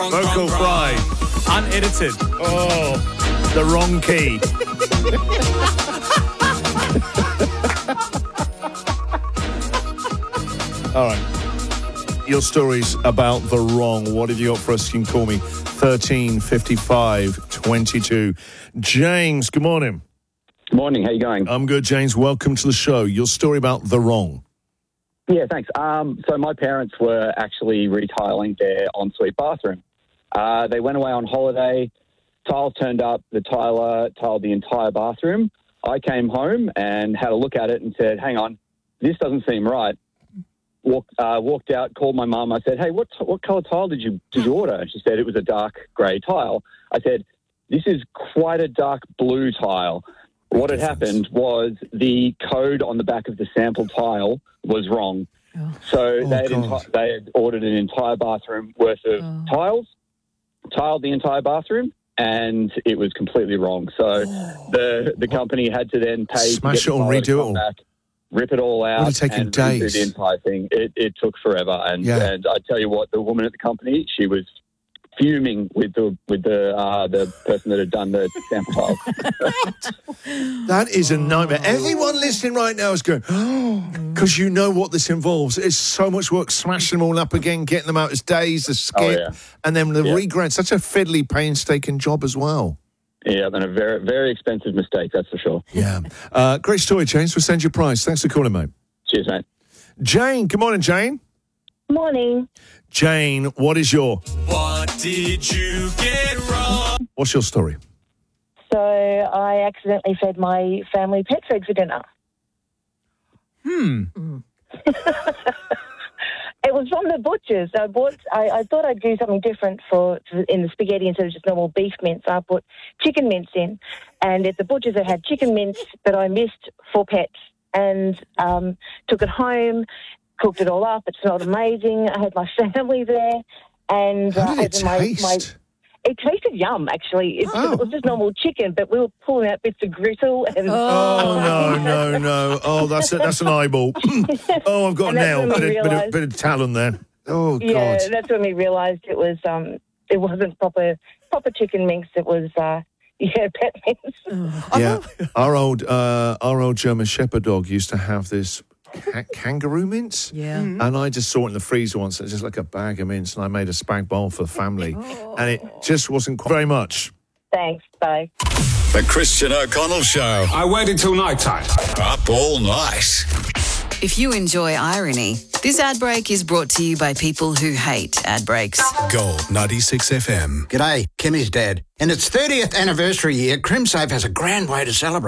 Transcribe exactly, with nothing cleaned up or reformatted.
Vocal fry. Unedited. Oh, the wrong key. All right. Your stories about the wrong. What have you got for us? You can call me thirteen fifty-five twenty-two. James, good morning. Good morning. How you going? I'm good, James. Welcome to the show. Your story about the wrong. Yeah, thanks. Um, so my parents were actually retiling their ensuite bathroom. Uh, they went away on holiday. Tiles turned up. The tiler tiled the entire bathroom. I came home and had a look at it and said, hang on, this doesn't seem right. Walked, uh, walked out, called my mum. I said, hey, what what colour tile did you did you order? She said it was a dark grey tile. I said, this is quite a dark blue tile. What had happened was the code on the back of the sample tile was wrong. Oh. So Oh, they, had enti- they had ordered an entire bathroom worth of Oh. tiles, tiled the entire bathroom, and it was completely wrong. So the the company had to then pay Smash to it get and the tiler to redo it come all. back, rip it all out, Would have taken and redo days. the entire thing. It, it took forever. And, Yeah. and I tell you what, the woman at the company, she was fuming with the with the uh, the person that had done the sample tile. That is a nightmare. Everyone listening right now is going, oh, because you know what this involves. It's so much work smashing them all up again, getting them out as days, the skip, Oh, yeah. and then the Yeah. regrind. Such a fiddly, painstaking job as well. Yeah, and a very very expensive mistake, that's for sure. Yeah. Uh, great story, James. We'll send you a prize. Thanks for calling, mate. Cheers, mate. Jane, good morning, Jane. Morning. Jane, what is your, What did you get wrong? what's your story? So I accidentally fed my family pet food for dinner. Hmm. It was from the butcher's. I bought. I, I thought I'd do something different for in the spaghetti instead of just normal beef mince. I put chicken mince in, and at the butcher's it had chicken mince that I missed for pets, and um, took it home, cooked it all up. It smelled amazing. I had my family there, and How uh, did it as in my, taste? my It tasted yum, actually. It, Oh. it was just normal chicken, but we were pulling out bits of gristle. And Oh, no, no, no. Oh, that's a, that's an eyeball. Oh, I've got a And that's nail. when we Bit of, bit, of, realised- bit of talon there. Oh, yeah, God. that's when we realised it was um, it wasn't proper proper chicken mince. It was uh, yeah, pet mince. Yeah, our old uh, our old German Shepherd dog used to have this ca- kangaroo mince. Yeah. And I just saw it in the freezer once. It's just like a bag of mince, and I made a spag bowl for the family, and it just wasn't quite very much. Thanks. Bye. The Christian O'Connell Show. I waited till night time. Up all night. If you enjoy irony, this ad break is brought to you by people who hate ad breaks. Gold ninety-six F M. G'day, Kimmy's dad. In its thirtieth anniversary year, CrimSafe has a grand way to celebrate.